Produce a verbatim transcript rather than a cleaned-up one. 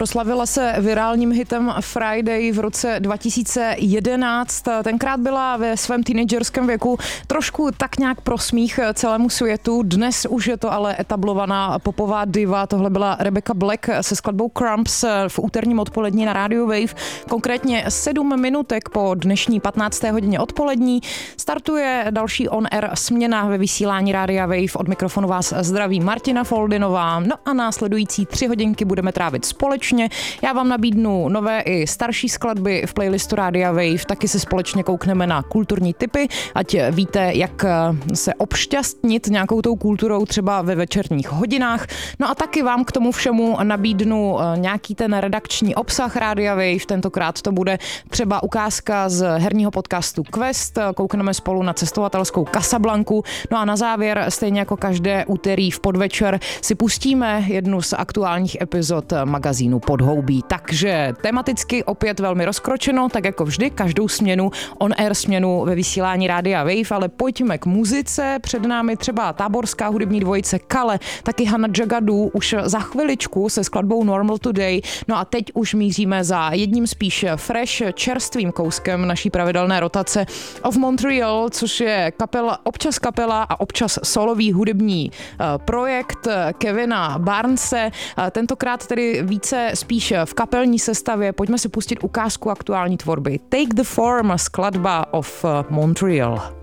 Proslavila se virálním hitem Friday v roce dva tisíce jedenáct. Tenkrát byla ve svém teenagerském věku trošku tak nějak pro smích celému světu. Dnes už je to ale etablovaná popová diva. Tohle byla Rebecca Black se skladbou Crumbs v úterním odpolední na rádiu Wave. Konkrétně sedm minutek po dnešní patnácté hodině odpolední startuje další on-air směna ve vysílání rádia Wave. Od mikrofonu vás zdraví Martina Foldinová. No a následující tři hodinky budeme trávit společně. Já vám nabídnu nové i starší skladby v playlistu rádia Wave. Taky se společně koukneme na kulturní tipy, ať víte, jak se obšťastnit nějakou tou kulturou třeba ve večerních hodinách. No a taky vám k tomu všemu nabídnu nějaký ten redakční obsah rádia Wave. Tentokrát to bude třeba ukázka z herního podcastu Quest. Koukneme spolu na cestovatelskou Casablanku. No a na závěr, stejně jako každé úterý v podvečer, si pustíme jednu z aktuálních epizod magazínu Podhoubí. Takže tematicky opět velmi rozkročeno, tak jako vždy, každou směnu, on-air směnu ve vysílání rádia Wave, ale pojďme k muzice. Před námi třeba táborská hudební dvojice Kale, taky Hana Jagadu už za chviličku se skladbou Normal Today. No a teď už míříme za jedním spíš fresh, čerstvým kouskem naší pravidelné rotace of Montreal, což je kapela, občas kapela a občas solový hudební uh, projekt Kevina Barnese. Uh, tentokrát tedy více spíš v kapelní sestavě. Pojďme si pustit ukázku aktuální tvorby. Take the Form, skladba of Montreal.